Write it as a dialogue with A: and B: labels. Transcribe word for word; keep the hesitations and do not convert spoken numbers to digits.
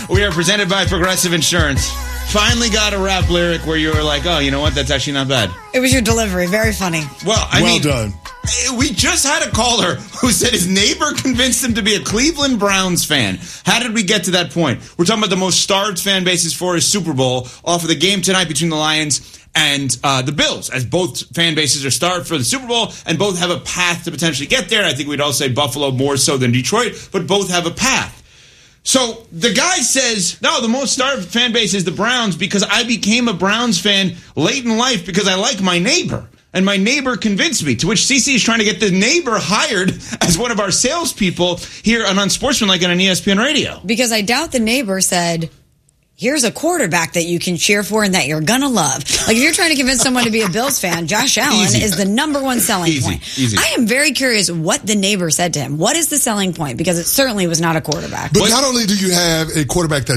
A: We are presented by Progressive Insurance. Finally got a rap lyric where you were like, oh, you know what? That's actually not bad.
B: It was your delivery. Very funny.
A: Well, I
C: well
A: mean,
C: done.
A: We just had a caller who said his neighbor convinced him to be a Cleveland Browns fan. How did we get to that point? We're talking about the most starved fan bases for a Super Bowl off of the game tonight between the Lions and uh, the Bills, as both fan bases are starved for the Super Bowl and both have a path to potentially get there. I think we'd all say Buffalo more so than Detroit, but both have a path. So the guy says, no, the most starved fan base is the Browns because I became a Browns fan late in life because I like my neighbor. And my neighbor convinced me, to which C C is trying to get the neighbor hired as one of our salespeople here on Unsportsmanlike and on E S P N Radio.
B: Because I doubt the neighbor said, here's a quarterback that you can cheer for and that you're going to love. Like, if you're trying to convince someone to be a Bills fan, Josh Allen
A: Easy.
B: is the number one selling
A: Easy.
B: point.
A: Easy.
B: I am very curious what the neighbor said to him. What is the selling point? Because it certainly was not a quarterback.
C: But not only do you have a quarterback that